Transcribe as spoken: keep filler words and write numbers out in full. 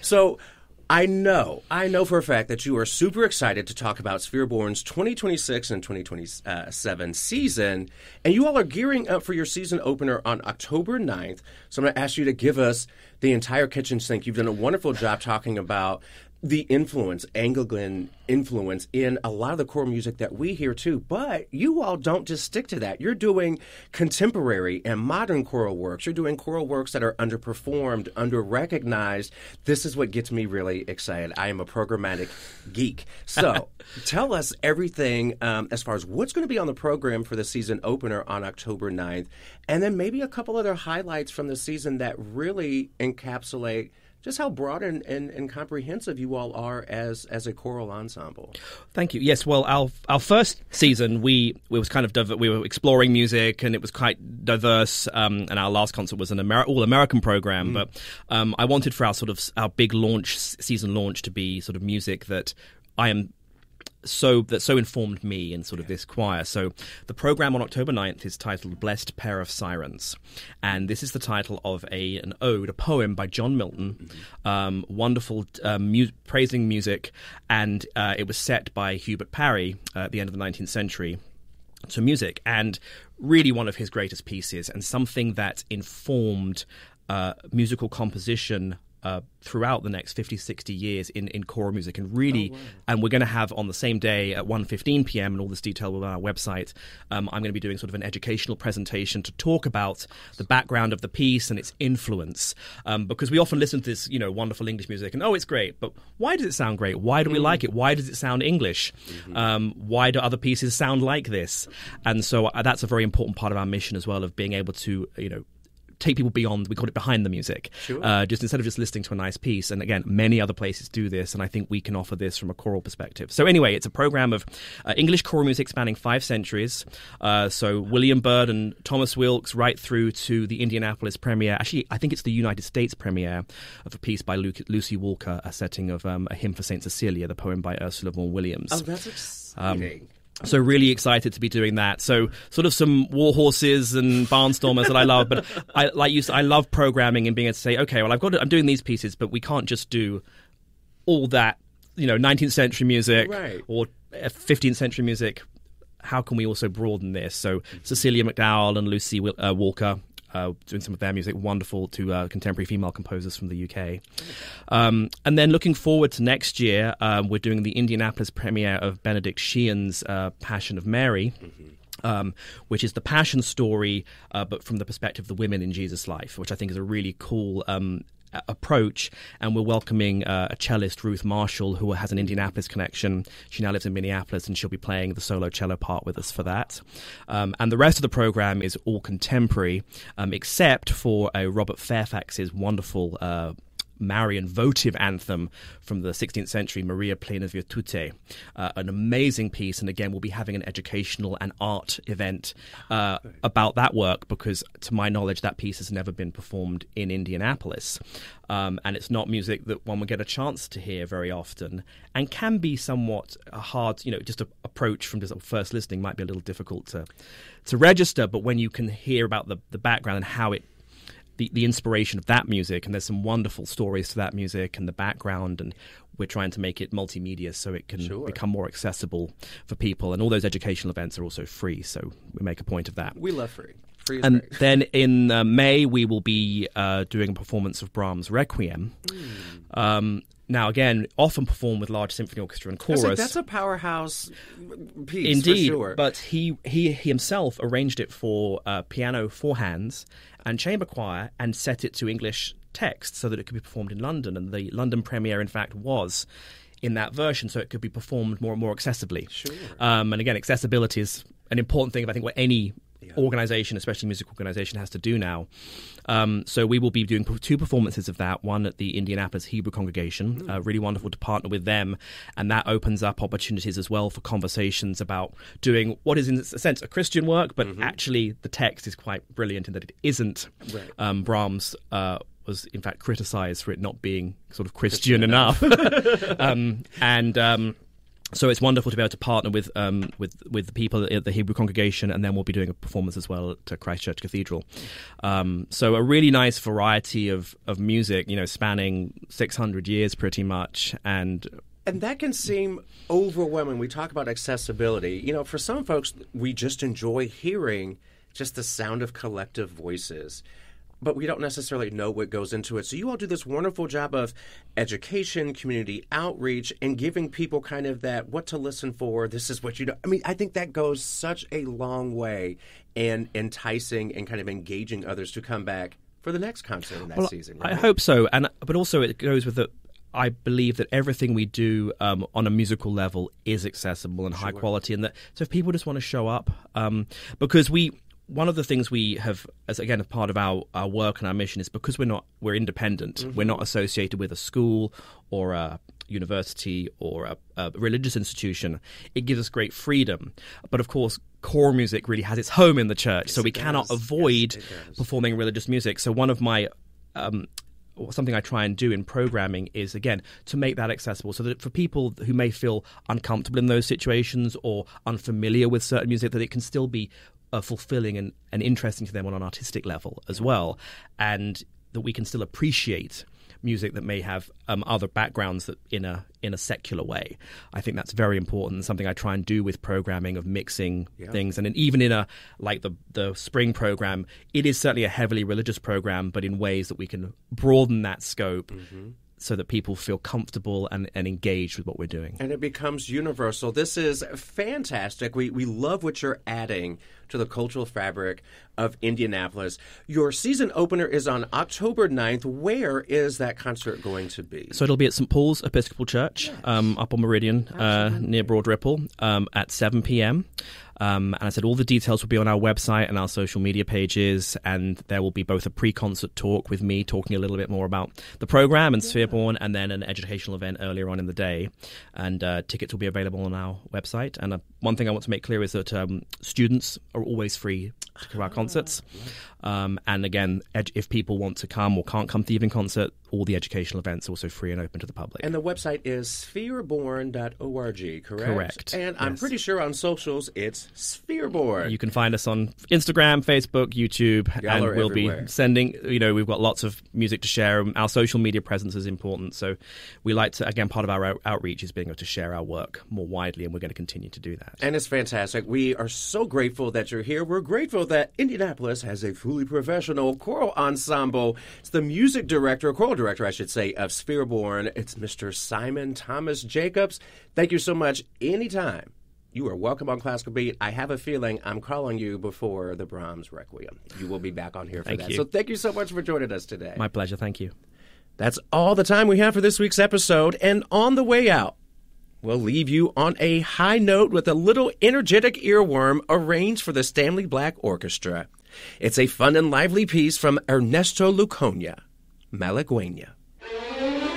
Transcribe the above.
So I know, I know for a fact that you are super excited to talk about Sphereborn's twenty twenty-six and twenty twenty-seven season, and you all are gearing up for your season opener on October ninth. So I'm going to ask you to give us the entire kitchen sink. You've done a wonderful job talking about the influence, Anglican influence in a lot of the choral music that we hear too. But you all don't just stick to that. You're doing contemporary and modern choral works. You're doing choral works that are underperformed, under-recognized. This is what gets me really excited. I am a programmatic geek. So tell us everything um, as far as what's going to be on the program for the season opener on October ninth, and then maybe a couple other highlights from the season that really encapsulate just how broad and, and, and comprehensive you all are as as a choral ensemble. Thank you. Yes, well, our our first season, we we was kind of diver- we were exploring music, and it was quite diverse. Um, and our last concert was an Amer- all American program. Mm. But um, I wanted for our sort of our big launch season launch to be sort of music that I am. So that so informed me in sort of this choir. So the program on October ninth is titled Blessed Pair of Sirens. And this is the title of a an ode, a poem by John Milton. Mm-hmm. Um, wonderful um, mu- praising music. And uh, it was set by Hubert Parry uh, at the end of the nineteenth century to music. And really one of his greatest pieces, and something that informed uh, musical composition Uh, throughout the next fifty, sixty years in, in choral music. And really, oh, wow. and we're going to have on the same day at one fifteen p.m., and all this detail will be on our website, um, I'm going to be doing sort of an educational presentation to talk about the background of the piece and its influence. Um, because we often listen to this, you know, wonderful English music, and oh, it's great, but why does it sound great? Why do we mm. like it? Why does it sound English? Mm-hmm. Um, why do other pieces sound like this? And so uh, that's a very important part of our mission as well, of being able to, you know, take people beyond, we call it behind the music, sure. uh, just instead of just listening to a nice piece. And again, many other places do this, and I think we can offer this from a choral perspective. So anyway, it's a program of uh, English choral music spanning five centuries. Uh, so William Byrd and Thomas Wilkes, right through to the Indianapolis premiere. Actually, I think it's the United States premiere of a piece by Lu- Lucy Walker, a setting of um, A Hymn for Saint Cecilia, the poem by Ursula Vaughan Williams. Oh, that's exciting. Um, So really excited to be doing that. So sort of some war horses and barnstormers that I love, but I like you. I love programming and being able to say, okay, well, I've got, to, I'm doing these pieces, but we can't just do all that, you know, nineteenth century music right. or fifteenth century music. How can we also broaden this? So Cecilia McDowell and Lucy uh, Walker. Uh, doing some of their music, wonderful to uh, contemporary female composers from the U K. Um, and then looking forward to next year, um, we're doing the Indianapolis premiere of Benedict Sheehan's uh, Passion of Mary, mm-hmm. um, which is the passion story, uh, but from the perspective of the women in Jesus' life, which I think is a really cool um approach. And we're welcoming uh, a cellist, Ruth Marshall, who has an Indianapolis connection. She now lives in Minneapolis, and she'll be playing the solo cello part with us for that. Um, and the rest of the program is all contemporary, um, except for uh, Robert Fairfax's wonderful uh, Marian votive anthem from the sixteenth century, Maria Plena Virtute, uh, an amazing piece. And again, we'll be having an educational and art event uh, about that work, because to my knowledge, that piece has never been performed in Indianapolis. Um, and it's not music that one would get a chance to hear very often, and can be somewhat hard, you know, just a approach from just first listening might be a little difficult to, to register. But when you can hear about the, the background and how it The, the inspiration of that music, and there's some wonderful stories to that music and the background, and we're trying to make it multimedia so it can sure. become more accessible for people. And all those educational events are also free, so we make a point of that. We love free. Free is and great. Then in uh, May, we will be uh, doing a performance of Brahms' Requiem. Mm. Um, Now, again, often performed with large symphony orchestra and chorus. Like, that's a powerhouse piece, indeed, for sure. But he, he himself arranged it for uh, piano, four hands, and chamber choir, and set it to English text so that it could be performed in London. And the London premiere, in fact, was in that version, so it could be performed more and more accessibly. Sure. Um, and again, accessibility is an important thing, I think, what any yeah. organisation, especially music organisation, has to do now. Um, so we will be doing two performances of that, one at the Indianapolis Hebrew Congregation. Mm. Uh, really wonderful to partner with them, and that opens up opportunities as well for conversations about doing what is in a sense a Christian work, but mm-hmm. actually the text is quite brilliant in that it isn't right. um, Brahms uh, was in fact criticised for it not being sort of Christian, Christian enough. enough. um, and... Um, So it's wonderful to be able to partner with um, with with the people at the Hebrew congregation, and then we'll be doing a performance as well at Christchurch Cathedral. Um, so a really nice variety of, of music, you know, spanning six hundred years pretty much, and And that can seem overwhelming. We talk about accessibility. You know, for some folks, we just enjoy hearing just the sound of collective voices, but we don't necessarily know what goes into it. So you all do this wonderful job of education, community outreach, and giving people kind of that what to listen for. This is what you know. I mean, I think that goes such a long way in enticing and kind of engaging others to come back for the next concert in that well, season. Right? I hope so, and but also it goes with the. I believe that everything we do um, on a musical level is accessible and high Sure. quality, and that so if people just want to show up, um, because we. One of the things we have, as again, a part of our, our work and our mission is because we're not we're independent. Mm-hmm. We're not associated with a school or a university or a, a religious institution. It gives us great freedom. But of course, core music really has its home in the church, yes, so we does. cannot avoid yes, performing religious music. So one of my um, something I try and do in programming is, again, to make that accessible so that for people who may feel uncomfortable in those situations or unfamiliar with certain music, that it can still be Uh, fulfilling and, and interesting to them on an artistic level as well, and that we can still appreciate music that may have um, other backgrounds that in a in a secular way. I think that's very important, something I try and do with programming of mixing yeah. things. And in, even in a like the the spring program, it is certainly a heavily religious program, but in ways that we can broaden that scope. Mm-hmm. So that people feel comfortable and, and engaged with what we're doing. And it becomes universal. This is fantastic. We we love what you're adding to the cultural fabric of Indianapolis. Your season opener is on October ninth. Where is that concert going to be? So it'll be at Saint Paul's Episcopal Church, yes. um, up on Meridian, uh, near Broad Ripple, um, at seven p.m. Um, and I said all the details will be on our website and our social media pages, and there will be both a pre-concert talk with me talking a little bit more about the program and yeah. Sphereborn, and then an educational event earlier on in the day. And uh, tickets will be available on our website. And uh, one thing I want to make clear is that um, students are always free to come to our concerts. Um, and again, ed- if people want to come or can't come to the evening concert, all the educational events are also free and open to the public. And the website is sphereborn dot org, correct? Correct. And I'm yes. pretty sure on socials it's Sphereborn. You can find us on Instagram, Facebook, YouTube, Y'all and are we'll everywhere. be sending, you know, we've got lots of music to share. Our social media presence is important. So we like to, again, part of our out- outreach is being able to share our work more widely, and we're going to continue to do that. And it's fantastic. We are so grateful that you're here. We're grateful that Indianapolis has a fully professional choral ensemble. It's the music director, choral director, I should say, of Sphereborn. It's Mister Simon Thomas Jacobs. Thank you so much. Anytime you are welcome on Classical Beat. I have a feeling I'm calling you before the Brahms Requiem. You will be back on here for thank that. You. So thank you so much for joining us today. My pleasure. Thank you. That's all the time we have for this week's episode. And on the way out, we'll leave you on a high note with a little energetic earworm arranged for the Stanley Black Orchestra. It's a fun and lively piece from Ernesto Luconia, Malagueña.